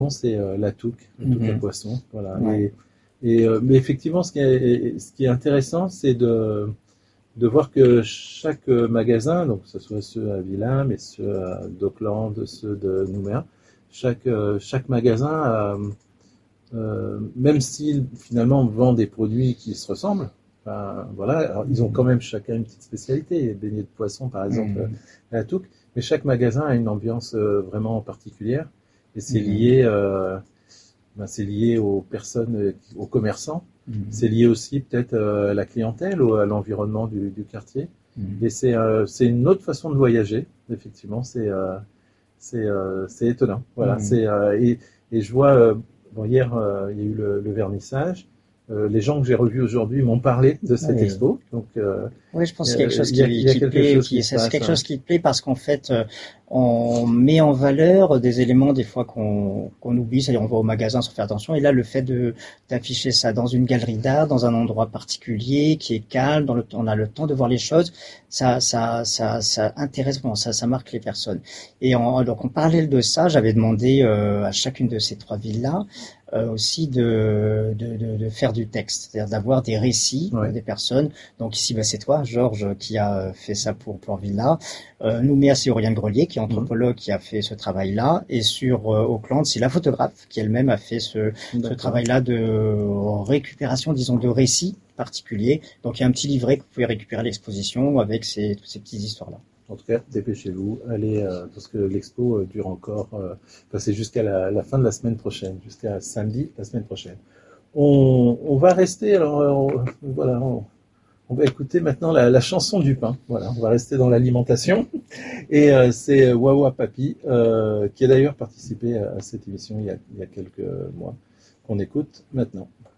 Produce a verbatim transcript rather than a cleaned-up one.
c'est euh, la touque, la touque à Mhm. poisson. Voilà. Ouais. Et, et euh, mais effectivement, ce qui est, ce qui est intéressant, c'est de, de voir que chaque magasin, donc que ce soit ceux à Villain, mais ceux à d'Auckland, ceux de Nouméa, chaque, euh, chaque magasin, a, euh, même s'il finalement vend des produits qui se ressemblent, ben, voilà, alors, ils ont quand même chacun une petite spécialité, les beignets de poisson par exemple Mhm. à la touque, mais chaque magasin a une ambiance euh, vraiment particulière et c'est Mhm. lié, euh, ben, c'est lié aux personnes, euh, aux commerçants, Mhm. c'est lié aussi peut-être euh, à la clientèle ou à l'environnement du, du quartier. Mhm. Et c'est euh, c'est une autre façon de voyager, effectivement, c'est euh, c'est euh, c'est étonnant. Voilà, Mhm. c'est euh, et, et je vois euh, bon, hier euh, il y a eu le, le vernissage. Euh, les gens que j'ai revus aujourd'hui m'ont parlé de cette Oui. expo, donc euh, Oui, je pense que c'est quelque euh, chose il y a, qui, il y a qui quelque plaît, chose qui qui, se ça, c'est passe. quelque Hein. chose qui plaît parce qu'en fait, euh, on met en valeur des éléments des fois qu'on qu'on oublie, c'est-à-dire on va au magasin sans faire attention, et là, le fait de d'afficher ça dans une galerie d'art, dans un endroit particulier, qui est calme, dans le, on a le temps de voir les choses, ça, ça, ça, ça intéresse vraiment, ça, ça marque les personnes. Et en, donc, en parallèle de ça, j'avais demandé euh, à chacune de ces trois villes-là, euh, aussi de, de, de, de faire du texte, c'est-à-dire d'avoir des récits euh, Ouais. des personnes. Donc ici, bah, c'est toi, Georges, qui a fait ça pour Plan Villa. Euh, Nouméa, c'est Aurélien Grelier, qui est Mhm. anthropologue, qui a fait ce travail-là. Et sur euh, Auckland, c'est la photographe, qui elle-même a fait ce, ce D'accord. travail-là de récupération, disons, de récits particuliers. Donc il y a un petit livret que vous pouvez récupérer à l'exposition avec ces, toutes ces petites histoires-là. En tout cas, dépêchez-vous, allez, euh, parce que l'expo euh, dure encore, euh, enfin, c'est jusqu'à la, la fin de la semaine prochaine, jusqu'à samedi la semaine prochaine. On, on va rester, alors, euh, on, voilà, on, on va écouter maintenant la, la chanson du pain. Voilà, on va rester dans l'alimentation. Et euh, c'est Wawa Papi, euh, qui a d'ailleurs participé à, à cette émission il y a, il y a quelques mois, qu'on écoute maintenant.